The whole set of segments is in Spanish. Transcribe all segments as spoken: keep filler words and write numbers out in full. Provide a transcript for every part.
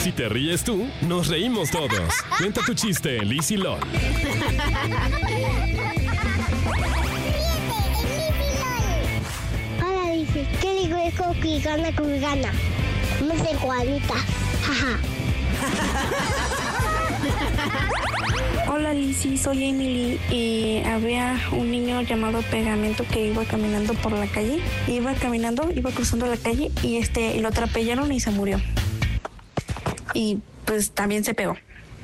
Si te ríes tú, nos reímos todos. Cuenta tu chiste en Liz y Lol. Hola, dice, ¿qué digo es que gana con gana? No sé, Juanita. Jaja. Hola Lizzy, soy Emily. Eh, había un niño llamado Pegamento que iba caminando por la calle. Iba caminando, iba cruzando la calle y este y lo atropellaron y se murió. Y pues también se pegó.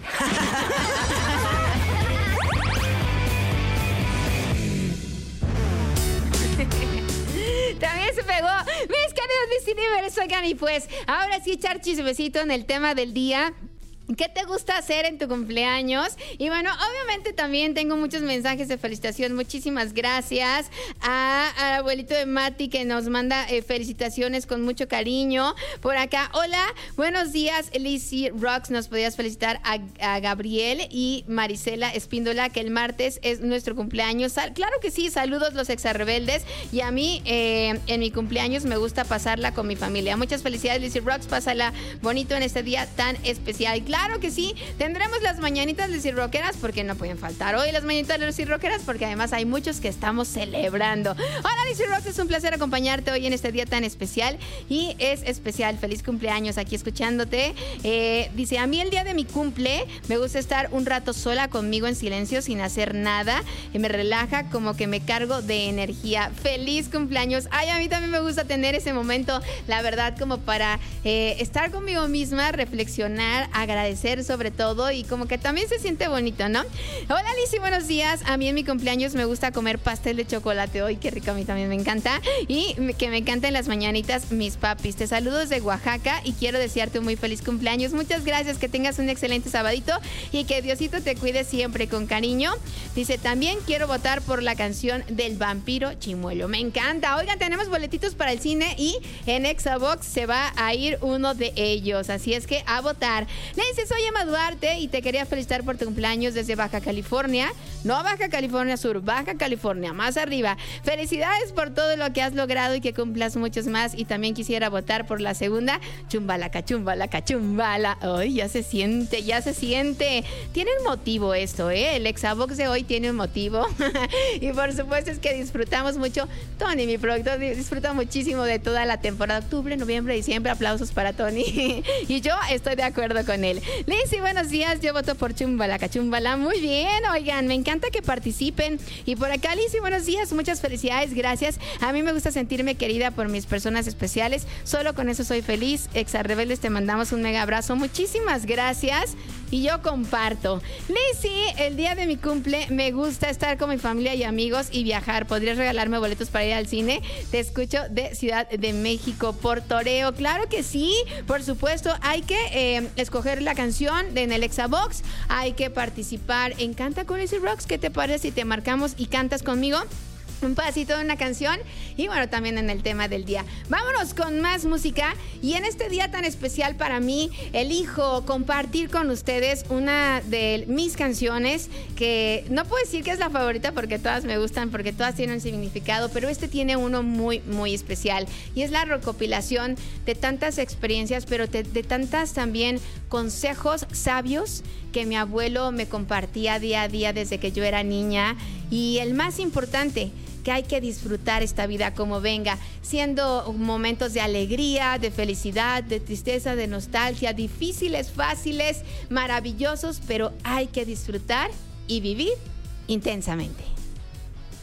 También se pegó. Mis queridos Miss Universe, oigan, y pues ahora sí echar chismecito en el tema del día. ¿Qué te gusta hacer en tu cumpleaños? Y bueno, obviamente también tengo muchos mensajes de felicitación. Muchísimas gracias a, al abuelito de Mati que nos manda eh, felicitaciones con mucho cariño. Por acá, hola, buenos días, Lizzy Rocks. Nos podías felicitar a, a Gabriel y Marisela Espíndola, que el martes es nuestro cumpleaños. Sal, claro que sí, saludos los exarrebeldes. Y a mí, eh, en mi cumpleaños, me gusta pasarla con mi familia. Muchas felicidades, Lizzy Rocks. Pásala bonito en este día tan especial. Claro que sí, tendremos las mañanitas Lizzy Rockeras, porque no pueden faltar hoy las mañanitas de Lizzy Rockeras, porque además hay muchos que estamos celebrando. Hola Lizzy Rocks, es un placer acompañarte hoy en este día tan especial, y es especial, feliz cumpleaños aquí escuchándote. Eh, dice, a mí el día de mi cumple me gusta estar un rato sola conmigo en silencio sin hacer nada, y me relaja, como que me cargo de energía. Feliz cumpleaños. Ay, a mí también me gusta tener ese momento, la verdad, como para eh, estar conmigo misma, reflexionar, agradecer sobre todo, y como que también se siente bonito, ¿no? Hola Lizzy, buenos días. A mí en mi cumpleaños me gusta comer pastel de chocolate. Hoy qué rico, a mí también me encanta. Y que me encanten las mañanitas mis papis. Te saludo desde Oaxaca y quiero desearte un muy feliz cumpleaños. Muchas gracias, que tengas un excelente sabadito y que Diosito te cuide siempre con cariño. Dice, también quiero votar por la canción del vampiro chimuelo. Me encanta. Oigan, tenemos boletitos para el cine y en Exabox se va a ir uno de ellos, así es que a votar. Dice, soy Emma Duarte y te quería felicitar por tu cumpleaños desde Baja California. No Baja California Sur, Baja California, más arriba. Felicidades por todo lo que has logrado y que cumplas muchos más. Y también quisiera votar por la segunda. Chumbalaca, chumbalaca, chumbala. Ay, ya se siente, ya se siente. Tiene un motivo esto, ¿eh? El Exabox de hoy tiene un motivo. Y por supuesto es que disfrutamos mucho. Tony, mi productor, disfruta muchísimo de toda la temporada. Octubre, noviembre, diciembre. Aplausos para Tony. Y yo estoy de acuerdo con él. Lizzy, buenos días. Yo voto por Chumbalaca, chumbala. Muy bien, oigan, me encanta que participen. Y por acá, Lizzy, buenos días. Muchas felicidades, gracias. A mí me gusta sentirme querida por mis personas especiales. Solo con eso soy feliz. Exarrebeldes, te mandamos un mega abrazo. Muchísimas gracias. Y yo comparto. Lizzy, el día de mi cumple me gusta estar con mi familia y amigos y viajar. ¿Podrías regalarme boletos para ir al cine? Te escucho de Ciudad de México por Toreo. Claro que sí, por supuesto. Hay que eh, escoger la canción de en el Exabox. Hay que participar en Canta con Lizzy Rocks. ¿Qué te parece si te marcamos y cantas conmigo un pedacito de una canción? Y bueno, también en el tema del día. Vámonos con más música. Y en este día tan especial para mí, elijo compartir con ustedes una de mis canciones, que no puedo decir que es la favorita porque todas me gustan, porque todas tienen un significado, pero este tiene uno muy, muy especial. Y es la recopilación de tantas experiencias, pero de, de tantas también consejos sabios que mi abuelo me compartía día a día desde que yo era niña. Y el más importante, que hay que disfrutar esta vida como venga, siendo momentos de alegría, de felicidad, de tristeza, de nostalgia, difíciles, fáciles, maravillosos, pero hay que disfrutar y vivir intensamente.